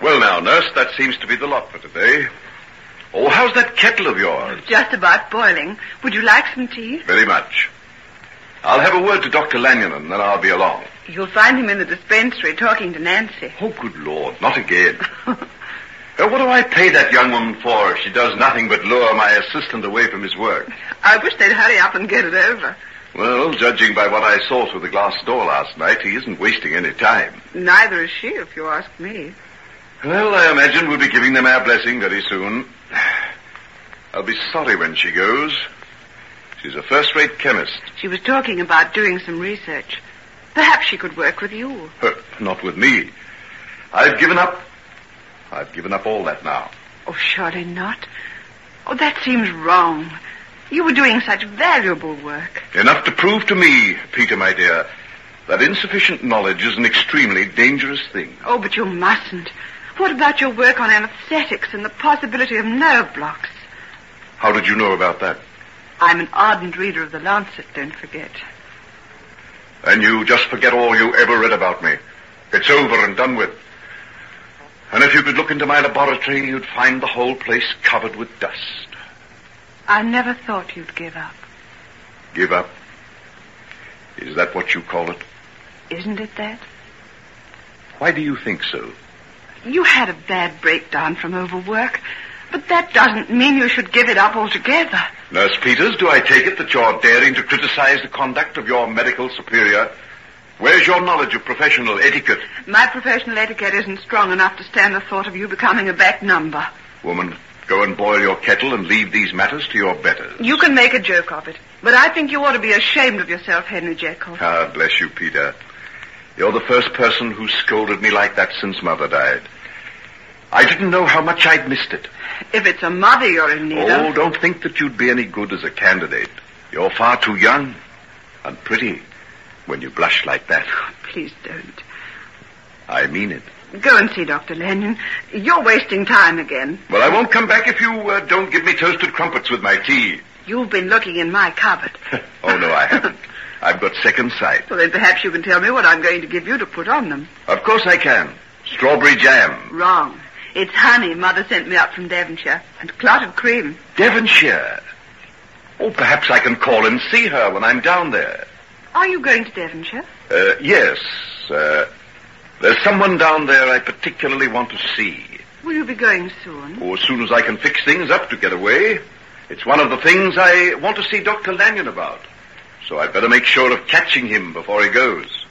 Well now, nurse, that seems to be the lot for today. Oh, how's that kettle of yours? Just about boiling. Would you like some tea? Very much. I'll have a word to Dr. Lanyon and then I'll be along. You'll find him in the dispensary talking to Nancy. Oh, good Lord, not again. What do I pay that young woman for if she does nothing but lure my assistant away from his work? I wish they'd hurry up and get it over. Well, judging by what I saw through the glass door last night, he isn't wasting any time. Neither is she, if you ask me. Well, I imagine we'll be giving them our blessing very soon. I'll be sorry when she goes. She's a first-rate chemist. She was talking about doing some research. Perhaps she could work with you. Not with me. I've given up all that now. Oh, surely not. Oh, that seems wrong. You were doing such valuable work. Enough to prove to me, Peter, my dear, that insufficient knowledge is an extremely dangerous thing. Oh, but you mustn't. What about your work on anesthetics and the possibility of nerve blocks? How did you know about that? I'm an ardent reader of the Lancet, don't forget. And you just forget all you ever read about me. It's over and done with. And if you could look into my laboratory, you'd find the whole place covered with dust. I never thought you'd give up. Give up? Is that what you call it? Isn't it that? Why do you think so? You had a bad breakdown from overwork, but that doesn't mean you should give it up altogether. Nurse Peters, do I take it that you're daring to criticize the conduct of your medical superior? Where's your knowledge of professional etiquette? My professional etiquette isn't strong enough to stand the thought of you becoming a back number. Woman, go and boil your kettle and leave these matters to your betters. You can make a joke of it, but I think you ought to be ashamed of yourself, Henry Jekyll. Ah, bless you, Peter. You're the first person who scolded me like that since Mother died. I didn't know how much I'd missed it. If it's a mother you're in need of... Oh, don't think that you'd be any good as a candidate. You're far too young and pretty when you blush like that. Oh, please don't. I mean it. Go and see Dr. Lanyon. You're wasting time again. Well, I won't come back if you don't give me toasted crumpets with my tea. You've been looking in my cupboard. Oh, no, I haven't. I've got second sight. Well, then perhaps you can tell me what I'm going to give you to put on them. Of course I can. Strawberry jam. Wrong. It's honey Mother sent me up from Devonshire, and clotted cream. Devonshire? Oh, perhaps I can call and see her when I'm down there. Are you going to Devonshire? Yes. There's someone down there I particularly want to see. Will you be going soon? Oh, as soon as I can fix things up to get away. It's one of the things I want to see Dr. Lanyon about. So I'd better make sure of catching him before he goes.